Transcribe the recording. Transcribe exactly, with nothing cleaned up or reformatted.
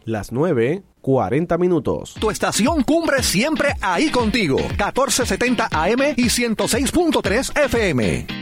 las nueve, cuarenta minutos. Tu estación Cumbre siempre ahí contigo. catorce setenta A M y ciento seis punto tres F M.